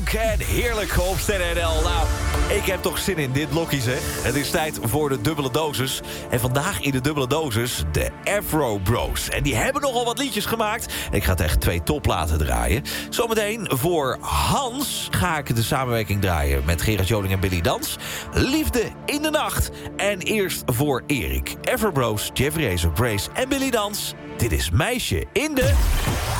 Funk en heerlijk op Ster.nl. Nou, ik heb toch zin in dit blokje, zeg. Het is tijd voor de dubbele dosis. En vandaag in de dubbele dosis de Afro Bros. En die hebben nogal wat liedjes gemaakt. Ik ga het echt 2 topplaten draaien. Zometeen voor Hans ga ik de samenwerking draaien met Gerard Joling en Billy Dans. Liefde in de nacht. En eerst voor Erik. Afro Bros, Jeffrey Azer, Brace en Billy Dans. Dit is Meisje in de...